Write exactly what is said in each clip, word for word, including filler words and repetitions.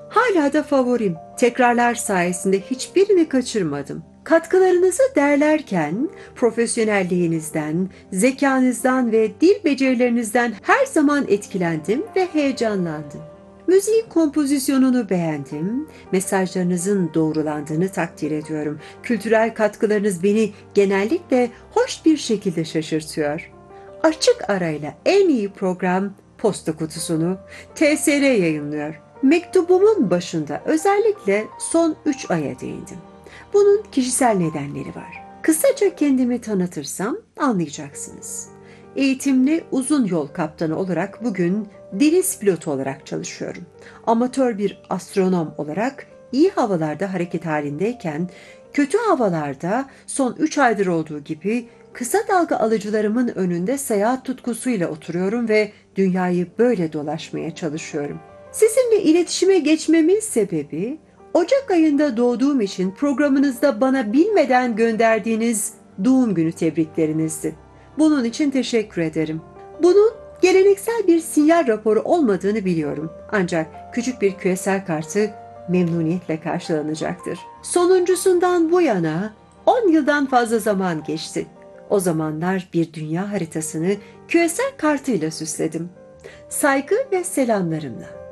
Hala da favorim. Tekrarlar sayesinde hiçbirini kaçırmadım. Katkılarınızı derlerken profesyonelliğinizden, zekanızdan ve dil becerilerinizden her zaman etkilendim ve heyecanlandım. Müziğin kompozisyonunu beğendim, mesajlarınızın doğrulandığını takdir ediyorum. Kültürel katkılarınız beni genellikle hoş bir şekilde şaşırtıyor. Açık arayla en iyi program Posta Kutusunu T S R yayınlıyor. Mektubumun başında özellikle son üç aya değindim. Bunun kişisel nedenleri var. Kısaca kendimi tanıtırsam anlayacaksınız. Eğitimli uzun yol kaptanı olarak bugün deniz pilotu olarak çalışıyorum. Amatör bir astronom olarak iyi havalarda hareket halindeyken kötü havalarda son üç aydır olduğu gibi kısa dalga alıcılarımın önünde seyahat tutkusuyla oturuyorum ve dünyayı böyle dolaşmaya çalışıyorum. Sizinle iletişime geçmemin sebebi Ocak ayında doğduğum için programınızda bana bilmeden gönderdiğiniz doğum günü tebriklerinizdi. Bunun için teşekkür ederim. Bunun geleneksel bir sinyal raporu olmadığını biliyorum. Ancak küçük bir küresel kartı memnuniyetle karşılanacaktır. Sonuncusundan bu yana on yıldan fazla zaman geçti. O zamanlar bir dünya haritasını küresel kartıyla süsledim. Saygı ve selamlarımla.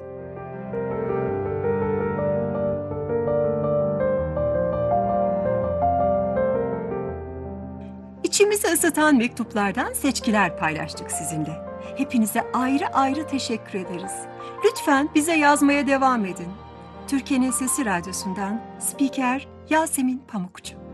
İçimizi ısıtan mektuplardan seçkiler paylaştık sizinle. Hepinize ayrı ayrı teşekkür ederiz. Lütfen bize yazmaya devam edin. Türkiye'nin Sesi Radyosu'ndan Spiker Yasemin Pamukçu.